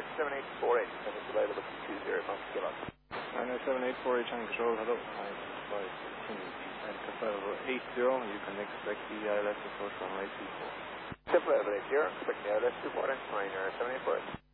7848, and it's available to 20 knots kilo. Ryanair 7848 on control, hello. 955 and available 80, you can expect the ILS approach runway 24. Simple level 80, expect the ILS 24, Ryanair 7848.